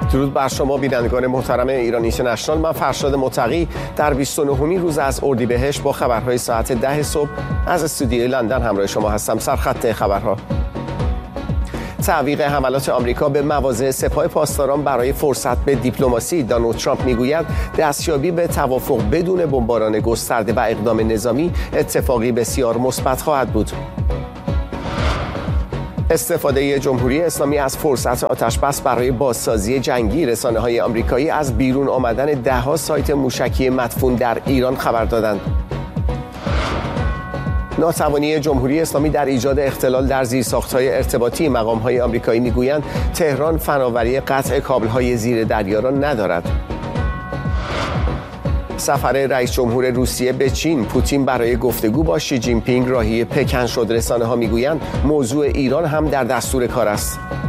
درود بر شما بینندگان محترم ایران اینترنشنال. من فرشاد متقی در 29مین روز از اردیبهشت با خبرهای ساعت 10 صبح از استودیوی لندن همراه شما هستم. سرخط خبرها: تعویق حملات آمریکا به مواضع سپاه پاسداران برای فرصت به دیپلماسی. دونالد ترامپ میگوید دستیابی به توافق بدون بمباران گسترده و اقدام نظامی اتفاقی بسیار مثبت خواهد بود. استفاده جمهوری اسلامی از فرصت آتش‌بس برای بازسازی جنگی. رسانه‌های آمریکایی از بیرون آمدن ده‌ها سایت موشکی مدفون در ایران خبر دادند. ناتوانی جمهوری اسلامی در ایجاد اختلال در زیرساخت‌های ارتباطی. مقام‌های آمریکایی می‌گویند تهران فناوری قطع کابل‌های زیر دریا را ندارد. سفر رئیس جمهور روسیه به چین. پوتین برای گفتگو با شی جین پینگ راهی پکن شد. رسانه‌ها می‌گویند موضوع ایران هم در دستور کار است.